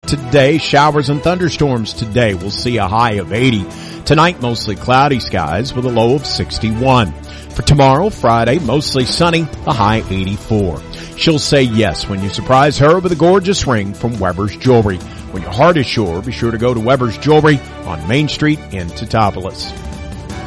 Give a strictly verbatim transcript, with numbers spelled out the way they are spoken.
today. Showers and thunderstorms today. We'll see a high of eighty. Tonight, mostly cloudy skies with a low of sixty-one. For tomorrow, Friday, mostly sunny, a high eighty-four. She'll say yes when you surprise her with a gorgeous ring from Weber's Jewelry. When your heart is sure, be sure to go to Weber's Jewelry on Main Street in Teutopolis.